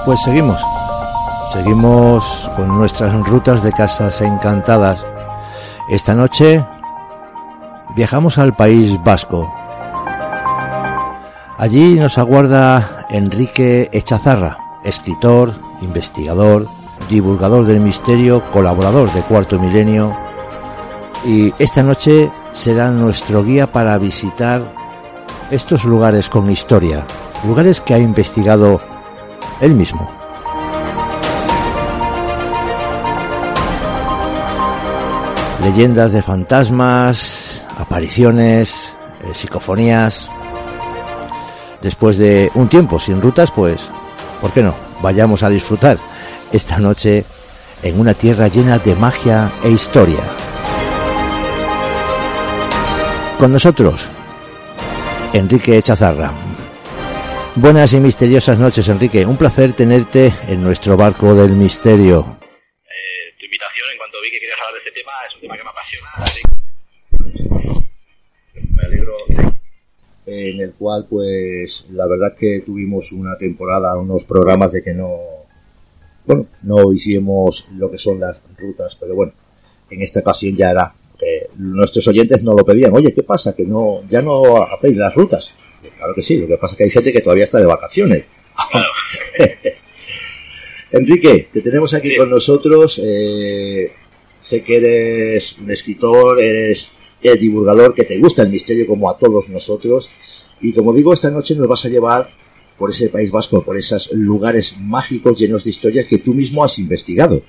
Pues seguimos con nuestras rutas de casas encantadas. Esta noche viajamos al País Vasco. Allí nos aguarda Enrique Echazarra, escritor, investigador, divulgador del misterio, colaborador de Cuarto Milenio, y esta noche será nuestro guía para visitar estos lugares con historia, lugares que ha investigado él mismo. Leyendas de fantasmas, apariciones, psicofonías. Después de un tiempo sin rutas, pues, ¿por qué no? Vayamos a disfrutar esta noche en una tierra llena de magia e historia. Con nosotros, Enrique Echazarra. Buenas y misteriosas noches, Enrique. Un placer tenerte en nuestro barco del misterio. Tu invitación, en cuanto vi que querías hablar de este tema, es un tema que me apasiona. Me alegro. En el cual, pues, la verdad que tuvimos una temporada, unos programas de que no hicimos lo que son las rutas, pero bueno, en esta ocasión ya era que nuestros oyentes nos lo pedían. Oye, ¿qué pasa? Que ya no hacéis las rutas. Y claro que sí, lo que pasa es que hay gente que todavía está de vacaciones. Claro. Enrique, te tenemos aquí con nosotros. Sé que eres un escritor, eres el divulgador, que te gusta el misterio como a todos nosotros, y como digo, esta noche nos vas a llevar por ese País Vasco, por esos lugares mágicos llenos de historias que tú mismo has investigado.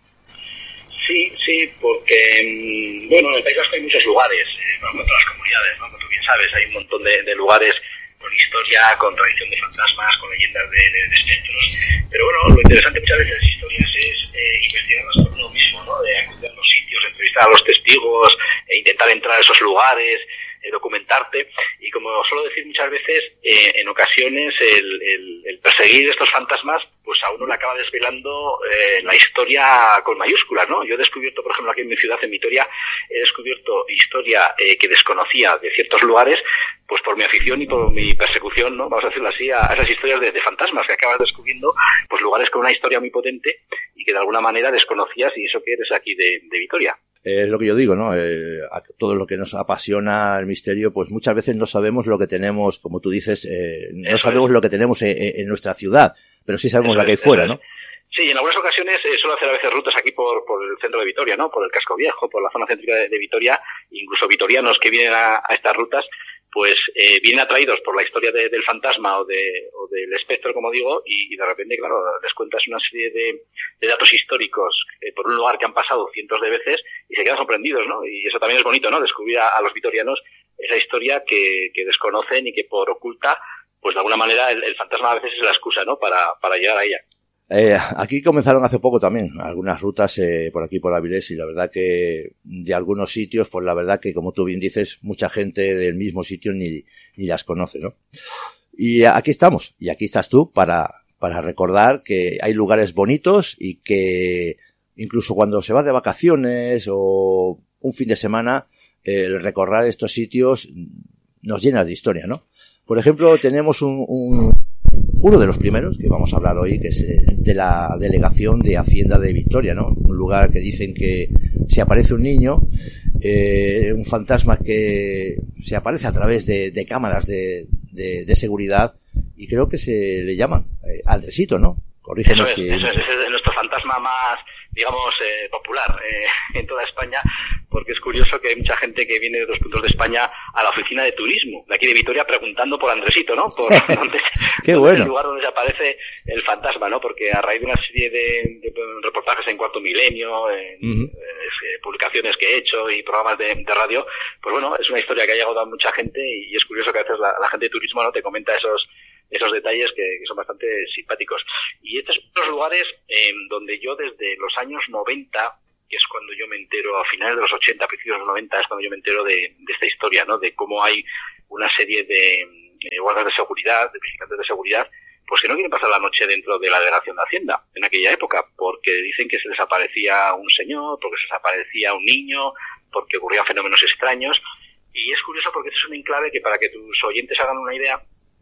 Sí, porque, bueno, en el País Vasco hay muchos lugares, por ejemplo, todas las comunidades, ¿no? Como tú bien sabes, hay un montón de lugares con historia, con tradición de fantasmas, con leyendas de espectros, pero bueno, lo interesante muchas veces de las historias es investigarlas por uno mismo, ¿no? De acudir a los sitios, entrevistar a los testigos, intentar entrar a esos lugares, documentarte, y como suelo decir muchas veces, en ocasiones el perseguir estos fantasmas pues a uno le acaba desvelando la historia con mayúsculas, ¿no? Yo he descubierto, por ejemplo, aquí en mi ciudad, en Vitoria, he descubierto historia que desconocía de ciertos lugares, pues por mi afición y por mi persecución, ¿no? Vamos a decirlo así, a esas historias de fantasmas que acabas descubriendo, pues lugares con una historia muy potente y que de alguna manera desconocías, y eso que eres aquí de Vitoria. Es lo que yo digo, ¿no? A todo lo que nos apasiona el misterio, pues muchas veces no sabemos lo que tenemos, como tú dices, no sabemos lo que tenemos en nuestra ciudad, pero sí sabemos la que hay fuera, ¿no? Sí, y en algunas ocasiones suelo hacer a veces rutas aquí por el centro de Vitoria, ¿no? Por el Casco Viejo, por la zona céntrica de Vitoria, incluso vitorianos que vienen a estas rutas, pues vienen atraídos por la historia del fantasma o del espectro, como digo, y de repente, claro, les cuentas una serie de datos históricos por un lugar que han pasado cientos de veces y se quedan sorprendidos, ¿no? Y eso también es bonito, ¿no? Descubrir a los vitorianos esa historia que desconocen y que por oculta, pues de alguna manera el fantasma a veces es la excusa, ¿no? Para llegar a ella. Aquí comenzaron hace poco también algunas rutas por aquí por Avilés, y la verdad que de algunos sitios, pues la verdad que, como tú bien dices, mucha gente del mismo sitio ni las conoce, ¿no? Y aquí estamos, y aquí estás tú para recordar que hay lugares bonitos y que incluso cuando se va de vacaciones o un fin de semana, el recorrer estos sitios nos llena de historia, ¿no? Por ejemplo, tenemos uno de los primeros que vamos a hablar hoy, que es de la Delegación de Hacienda de Vitoria, ¿no? Un lugar que dicen que se aparece un niño, un fantasma que se aparece a través de cámaras de seguridad, y creo que se le llaman Andresito, ¿no? Corrígenos si... Eso es nuestro fantasma más, digamos, popular en toda España, porque es curioso que hay mucha gente que viene de otros puntos de España a la oficina de turismo de aquí de Vitoria preguntando por Andresito, ¿no? Por donde, Qué bueno. el lugar donde se aparece el fantasma, ¿no? Porque a raíz de una serie de reportajes en Cuarto Milenio, en publicaciones que he hecho y programas de radio, pues bueno, es una historia que ha llegado a mucha gente, y es curioso que a veces la gente de turismo, ¿no?, te comenta esos detalles que son bastante simpáticos. Y estos son los lugares donde yo desde los años 90, que es cuando yo me entero, a finales de los 80, principios de los 90, es cuando yo me entero de esta historia, ¿no? De cómo hay una serie de guardas de seguridad, de vigilantes de seguridad, pues que no quieren pasar la noche dentro de la delegación de Hacienda en aquella época, porque dicen que se les aparecía un señor, porque se les aparecía un niño, porque ocurrían fenómenos extraños. Y es curioso porque este es un enclave que, para que tus oyentes hagan una idea,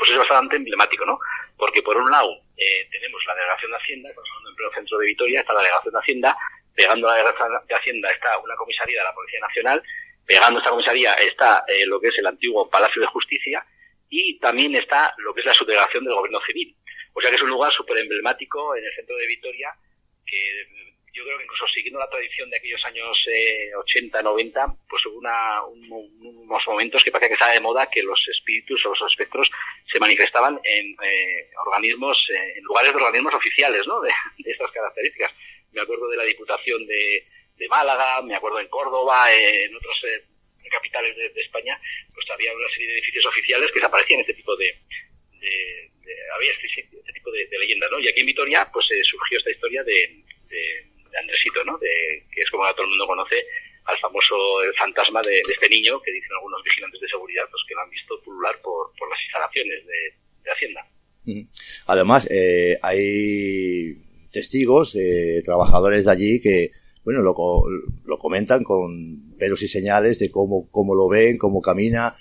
pues es bastante emblemático, ¿no? Porque por un lado tenemos la delegación de Hacienda, estamos hablando en pleno centro de Vitoria, está la delegación de Hacienda, pegando a la delegación de Hacienda está una comisaría de la Policía Nacional, pegando a esta comisaría está lo que es el antiguo Palacio de Justicia, y también está lo que es la subdelegación del Gobierno Civil. O sea que es un lugar súper emblemático en el centro de Vitoria, que yo creo que incluso siguiendo la tradición de aquellos años 80, 90, pues hubo unos momentos que parecía que estaba de moda que los espíritus o los espectros se manifestaban en organismos, en lugares de organismos oficiales, ¿no? De estas características. Me acuerdo de la Diputación de Málaga, me acuerdo en Córdoba, en otras capitales de España, pues había una serie de edificios oficiales que se aparecían este tipo había este tipo de leyendas, ¿no? Y aquí en Vitoria, pues surgió esta historia de Andresito, ¿no? Que es como todo el mundo conoce al famoso el fantasma de este niño que dicen algunos vigilantes de seguridad, pues que lo han visto pulular por las instalaciones de Hacienda. Además, hay testigos, trabajadores de allí que, bueno, lo comentan con pelos y señales de cómo lo ven, cómo camina.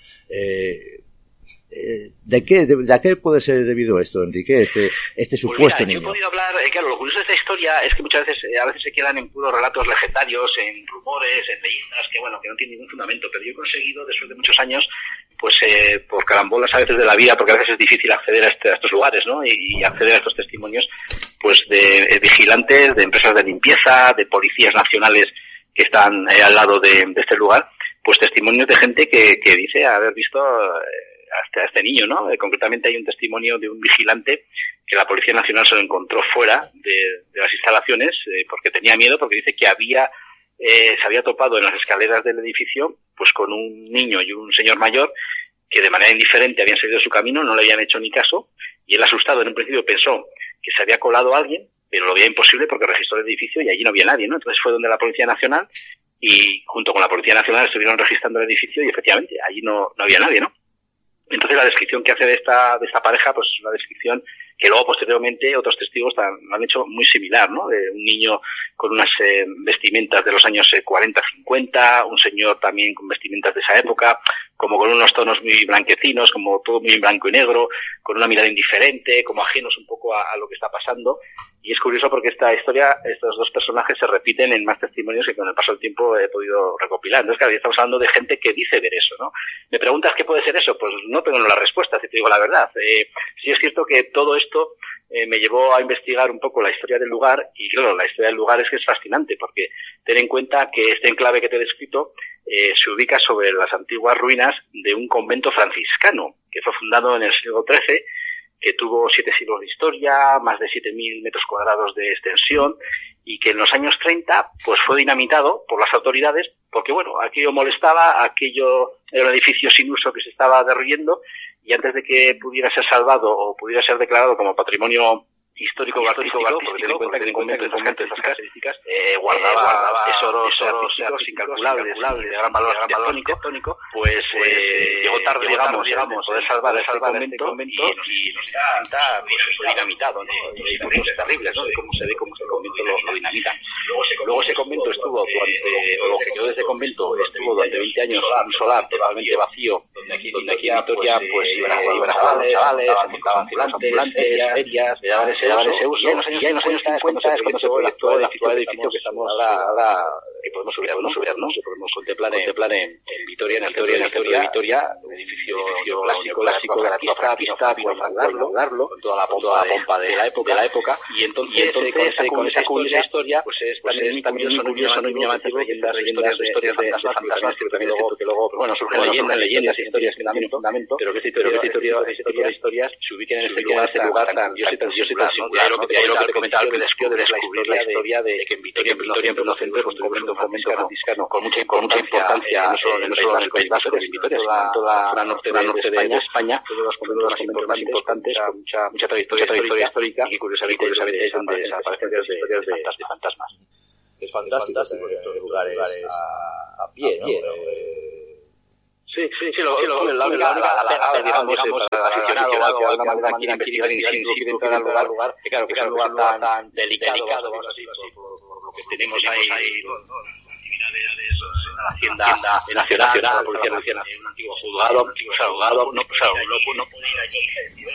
¿De qué puede ser debido esto, Enrique? Este supuesto pues mira, niño. Yo he podido hablar, claro, lo curioso de esta historia es que muchas veces, a veces se quedan en puros relatos legendarios, en rumores, en leyendas, que bueno, que no tienen ningún fundamento, pero yo he conseguido, después de muchos años, pues por carambolas a veces de la vida, porque a veces es difícil acceder a estos lugares, ¿no? Y acceder a estos testimonios, pues de vigilantes, de empresas de limpieza, de policías nacionales que están al lado de este lugar, pues testimonios de gente que dice haber visto a este niño, ¿no? Concretamente hay un testimonio de un vigilante que la Policía Nacional se lo encontró fuera de las instalaciones porque tenía miedo, porque dice que se había topado en las escaleras del edificio pues con un niño y un señor mayor que de manera indiferente habían seguido su camino, no le habían hecho ni caso, y él asustado en un principio pensó que se había colado alguien, pero lo veía imposible porque registró el edificio y allí no había nadie, ¿no? Entonces fue donde la Policía Nacional y junto con la Policía Nacional estuvieron registrando el edificio y efectivamente allí no había nadie, ¿no? Entonces la descripción que hace de esta pareja pues es una descripción que luego posteriormente otros testigos lo han hecho muy similar, ¿no? De un niño con unas vestimentas de los años 40-50, un señor también con vestimentas de esa época, como con unos tonos muy blanquecinos, como todo muy en blanco y negro, con una mirada indiferente, como ajenos un poco a lo que está pasando. Y es curioso porque esta historia, estos dos personajes se repiten en más testimonios que con el paso del tiempo he podido recopilar. Entonces, claro, ya estamos hablando de gente que dice ver eso, ¿no? ¿Me preguntas qué puede ser eso? Pues no tengo la respuesta, si te digo la verdad. Sí es cierto que todo esto me llevó a investigar un poco la historia del lugar, y claro, la historia del lugar es que es fascinante, porque ten en cuenta que este enclave que te he descrito se ubica sobre las antiguas ruinas de un convento franciscano, que fue fundado en el siglo XIII, que tuvo 7 siglos de historia, más de 7.000 metros cuadrados de extensión, y que en los años 30 pues fue dinamitado por las autoridades, porque bueno, aquello molestaba, aquello era un edificio sin uso que se estaba derribando, y antes de que pudiera ser salvado o pudiera ser declarado como patrimonio histórico o artístico, porque ten en cuenta que el convento de esas características guardaba tesoros artísticos incalculables de gran valor arquitectónico, pues llegó tarde, digamos, poder salvar este convento y nos da fue dinamitado, ¿no? Y hay cosas terribles, ¿no? De cómo se convento lo dinamitan. Luego ese convento estuvo o lo que quedó de ese convento estuvo durante 20 años un solar totalmente vacío, donde aquí en Vitoria pues iban a chavales, se montaban ambulantes, ferias, se daban ese uso. Y en los años 50 es cuando se fue el actual edificio que estamos ahora que podemos subir, ¿no? Que podemos contemplar en Vitoria, en el centro de Vitoria, un edificio clásico de la pista, vino a darlo con toda la pompa de la época, y entonces con esa historia pues es también muy curioso, muy llamativo, leyendas de historias de fantasmas, que también que luego bueno, surgen leyendas, historias que también fundamento, pero que este tipo de historias se ubiquen en este lugar tan singular, ¿no? Que lo que te comentaba que descubrir la historia de que en Vitoria, en pleno centro, pues un convento franciscano con mucha importancia, no solo en el País Vasco, en Vitoria, sino en toda la norte de España, uno de los conventos más importantes, con mucha trayectoria histórica, y que curiosamente es donde desaparecen historias de fantasmas. Es fantástico estos lugares a pie, ¿no? Sí, la pega, digamos, para el aficionado que de alguna manera quiere entrar al lugar, que claro, que es un lugar tan delicado, vamos a decir, por lo que tenemos ahí, ¿no? Las actividades Hacienda Nacional, la Policía Nacional, un antiguo juzgado, no puede ir allí y decir,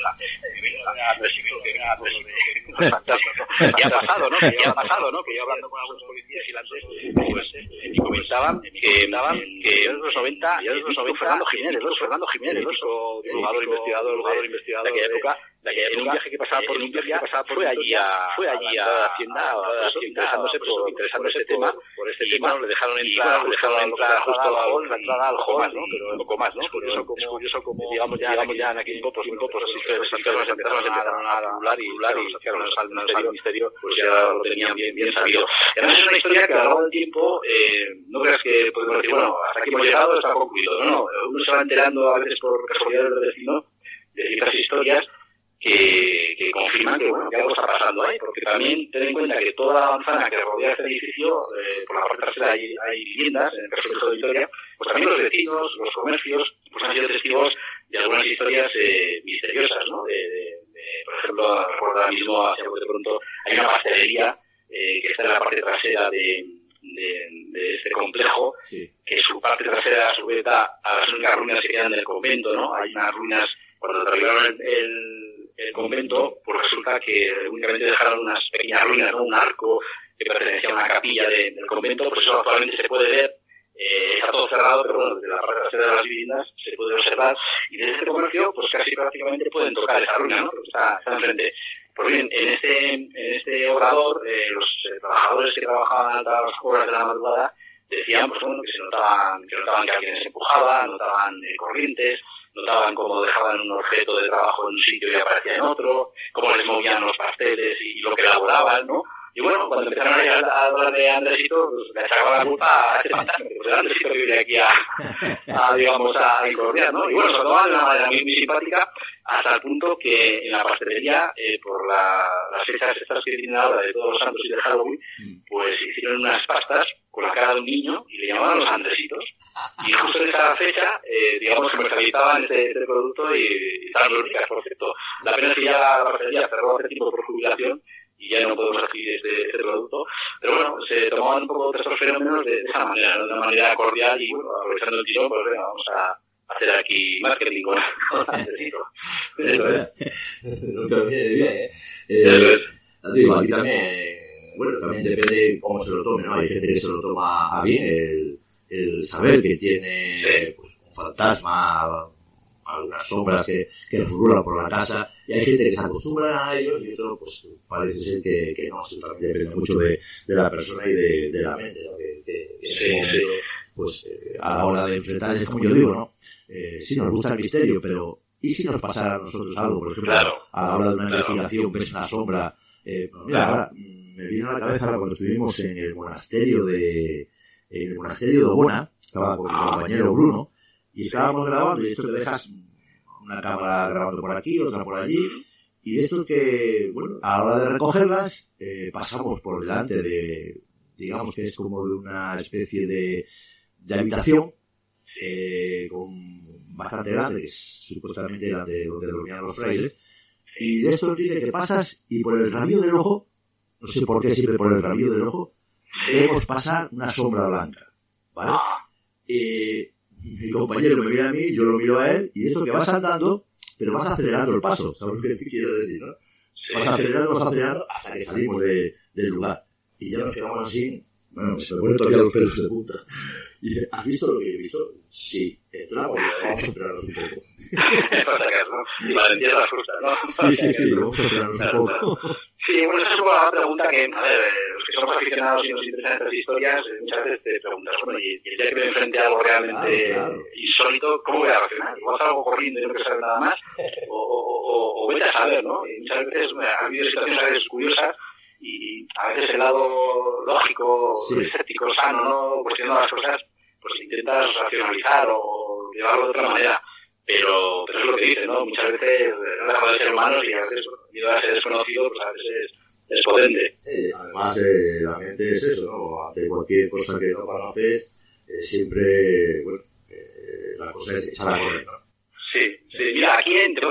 que ha pasado, ¿no? Que yo hablando con algunos policías gilantes, pues, y comentaban que en los 90, Fernando Jiménez, jugador investigador de aquella época, en un viaje que pasaba por Limpias, fue allí a Hacienda, interesándose por este tema, y bueno, le dejaron entrar justo la entrada al hall, ¿no? Pero un poco más, ¿no? Es curioso como digamos ya en aquel tiempo, pues los internos empezaron a hablar y al ministerio, pues ya lo tenían bien sabido. Además es una historia que a lo largo del tiempo, no creas que podemos decir, bueno, hasta aquí hemos llegado, está concluido. No, uno se va enterando a veces por casualidad del vecino de ciertas historias que confirman que algo está pasando ahí, porque también ten en cuenta que toda la manzana que rodea este edificio, por la parte trasera hay viviendas, en el caso de esta historia, pues también los vecinos, los comercios, pues han sido testigos de algunas historias misteriosas, ¿no? Por ejemplo, recuerdo ahora mismo, hacia de pronto, hay una pastelería que está en la parte trasera de este complejo, sí, que su parte trasera sujeta a las únicas ruinas que quedan del convento, ¿no? Hay unas ruinas, cuando derribaron el convento, pues resulta que únicamente dejaron unas pequeñas ruinas, ¿no? Un arco que pertenecía a una capilla del convento, pues eso actualmente se puede ver, está todo cerrado, pero bueno, desde la parte trasera de las viviendas se puede observar, y desde este comercio, pues casi prácticamente pueden tocar esa ruina, ¿no? Porque está enfrente. Pues bien, en este obrador, los trabajadores que trabajaban a altas horas de la madrugada decían, pues bueno, que notaban que alguien se empujaba, notaban corrientes, notaban cómo dejaban un objeto de trabajo en un sitio y aparecía en otro, cómo les movían los pasteles y lo que elaboraban, ¿no? Y bueno, cuando empezaron a hablar de Andresito, pues le echaban la culpa a este fantasma, pues el Andresito que viene aquí a incordiar, ¿no? Y bueno, se lo tomaban de una manera muy simpática, hasta el punto que en la pastelería, por las fechas estas que tienen ahora de Todos los Santos y de Halloween, pues hicieron unas pastas con la cara de un niño y le llamaban los Andresitos. Y justo en esa fecha, digamos, comercializaban este producto y estaban muy ricas, por cierto. La pena es que ya la pastelería cerró hace tiempo por jubilación y ya no podemos adquirir este producto. Pero bueno, se tomaban un poco de estos fenómenos de esa manera, ¿no? De una manera cordial y bueno, aprovechando el tirón, pues venga, vamos a hacer aquí marketing con Andresito. Nunca viene bien, digo, aquí también, bueno, también depende cómo se lo tome, ¿no? Hay gente que se lo toma a bien, el saber que tiene pues, un fantasma, algunas sombras que figuran por la casa, y hay gente que se acostumbra a ellos y otro pues parece ser que no, eso también depende mucho de la persona y de la mente, ¿no? Que en ese momento, pues a la hora de enfrentar, es como yo digo, ¿no? Sí nos gusta el misterio, pero ¿y si nos pasara a nosotros algo? Por ejemplo, claro, a la hora de una investigación ves una sombra, mira, ahora me vino a la cabeza cuando estuvimos en el monasterio de Obona, estaba con mi compañero Bruno, y estábamos grabando, y esto que dejas una cámara grabando por aquí, otra por allí, y esto que, bueno, a la hora de recogerlas, pasamos por delante de, digamos que es como de una especie de habitación, con bastante grande, que es supuestamente la de donde dormían los frailes, y de esto dice que pasas, y por el rabillo del ojo, no sé por qué siempre por el rabillo del ojo, vemos pasar una sombra blanca, ¿vale? Mi compañero me mira a mí, yo lo miro a él, y esto que vas andando, pero vas acelerando el paso, ¿sabes lo que quiero decir, no? Vas acelerando hasta que salimos del lugar. Y ya nos quedamos así, bueno, se me ponen todavía los pelos de punta. Y dice, ¿has visto lo que he visto? Sí, entramos y vamos a esperarnos un poco. Y Valentía la frustra, ¿no? Sí, vamos a esperarnos un poco. Sí, bueno, esa es una pregunta que, a ver, los que somos aficionados y nos interesan estas historias, muchas veces te preguntas, bueno, y el día que me enfrente a algo realmente insólito, ¿cómo voy a reaccionar? Igual salgo corriendo y no quiero saber nada más, o vete a saber, ¿no? Y muchas veces ha habido situaciones a veces curiosas, y a veces el lado lógico, escéptico, sano, ¿no? Cuestionando las cosas, pues intentas racionalizar o llevarlo de otra manera. Pero es lo que dicen, ¿no? Muchas veces no dejamos de ser humanos y a veces miedo a ser desconocido, pues a veces es potente. Además, la mente es eso, ¿no? Ante cualquier cosa que no conoces, siempre, bueno, la cosa es echar a correr, ¿no? Sí, mira, aquí entre